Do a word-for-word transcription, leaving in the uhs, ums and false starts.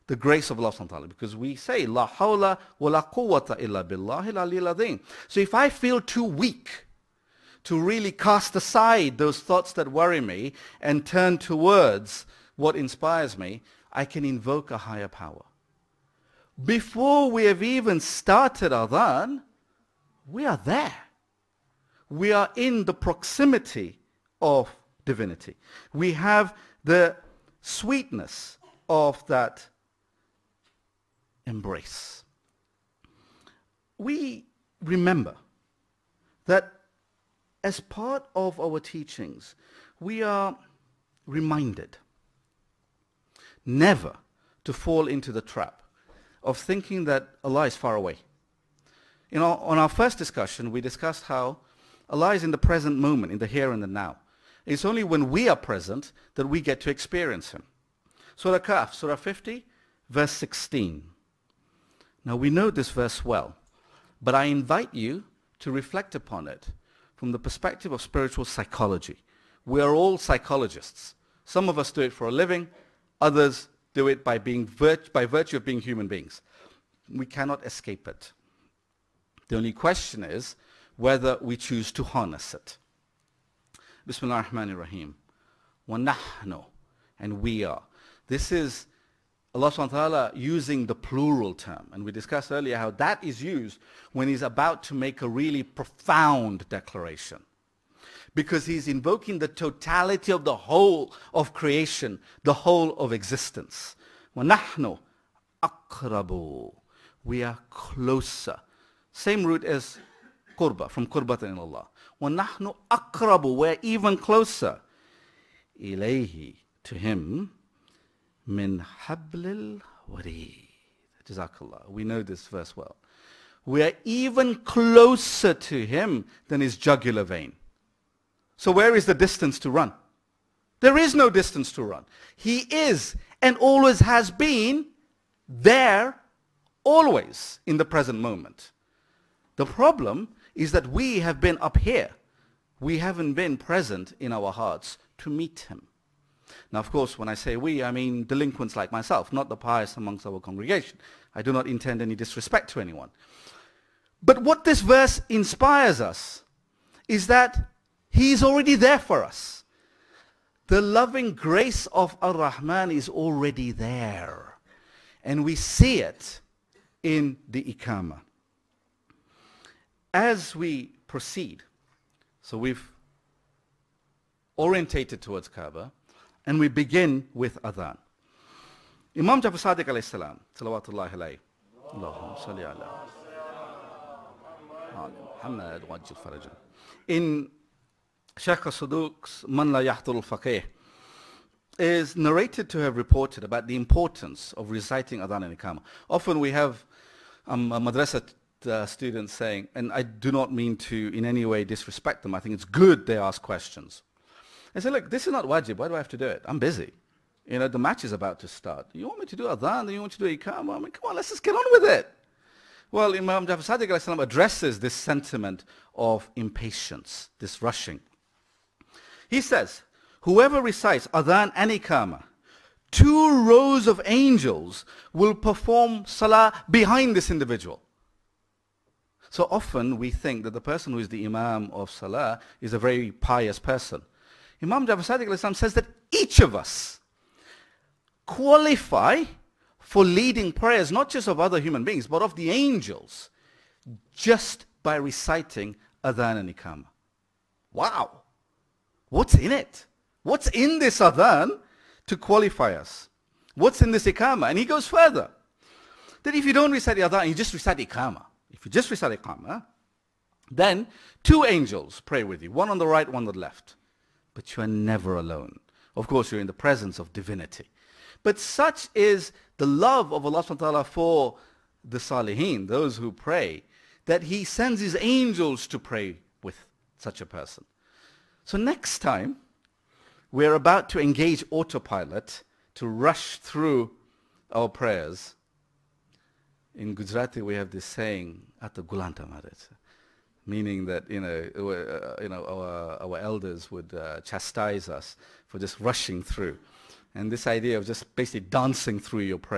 the grace of Allah subhanahu wa ta'ala, because we say, La hawla wa la quwwata illa billahi al-aliyyil azim. So if I feel too weak to really cast aside those thoughts that worry me and turn towards what inspires me, I can invoke a higher power. Before we have even started adhan, we are there. We are in the proximity of divinity. We have the sweetness of that embrace. We remember that as part of our teachings, we are reminded never to fall into the trap of thinking that Allah is far away. You know, on our first discussion, we discussed how Allah is in the present moment, in the here and the now. It's only when we are present that we get to experience Him. Surah Kahf, Surah fifty, verse sixteen. Now we know this verse well, but I invite you to reflect upon it from the perspective of spiritual psychology. We are all psychologists. Some of us do it for a living, others do it by, being virt- by virtue of being human beings. We cannot escape it. The only question is whether we choose to harness it. Bismillah ar-Rahman ar-Rahim. وَنَحْنُ, and we are. This is Allah subhanahu wa ta'ala using the plural term. And we discussed earlier how that is used when He's about to make a really profound declaration. Because He's invoking the totality of the whole of creation, the whole of existence. وَنَحْنُ أَقْرَبُ, we are closer. Same root as qurba, from qurbatan ilallah. وَنَحْنُ أَقْرَبُ, we're even closer. إِلَيْهِ, to Him, min hablil warid. Jazakallah. We know this verse well. We are even closer to Him than His jugular vein. So where is the distance to run? There is no distance to run. He is and always has been there, always in the present moment. The problem is that we have been up here. We haven't been present in our hearts to meet Him. Now, of course, when I say we, I mean delinquents like myself, not the pious amongst our congregation. I do not intend any disrespect to anyone. But what this verse inspires us is that He is already there for us. The loving grace of Ar-Rahman is already there. And we see it in the Iqamah. As we proceed, so we've orientated towards Kaaba, and we begin with adhan. Imam Jafar Sadiq alayhi salam, salawatullahi alayhi, Allahumma salli ala Muhammad wajil farajan. In Shaykh Saduq's Man La Yahtul al-Faqih is narrated to have reported about the importance of reciting adhan and iqamah. Often we have um, a madrasa uh, students saying, and I do not mean to in any way disrespect them, I think it's good they ask questions. I say, look, this is not wajib, why do I have to do it? I'm busy. You know, the match is about to start. You want me to do adhan, then you want to do iqamah? I mean, come on, let's just get on with it. Well, Imam Jafar Sadiq alayhi salam addresses this sentiment of impatience, this rushing. He says, whoever recites adhan and iqamah, two rows of angels will perform salah behind this individual. So often we think that the person who is the imam of salah is a very pious person. Imam Jafar Sadiq alayhi salam says that each of us qualify for leading prayers, not just of other human beings, but of the angels, just by reciting adhan and iqamah. Wow! What's in it? What's in this adhan to qualify us? What's in this iqamah? And he goes further. That if you don't recite the adhan, you just recite iqamah. If you just recite iqamah, then two angels pray with you, one on the right, one on the left. But you are never alone. Of course, you're in the presence of divinity. But such is the love of Allah subhanahu wa ta'ala for the salihin, those who pray, that He sends His angels to pray with such a person. So next time, we're about to engage autopilot to rush through our prayers. In Gujarati, we have this saying, "Ato gulanta maret," meaning that you know, uh, you know, our our elders would uh, chastise us for just rushing through, and this idea of just basically dancing through your prayer.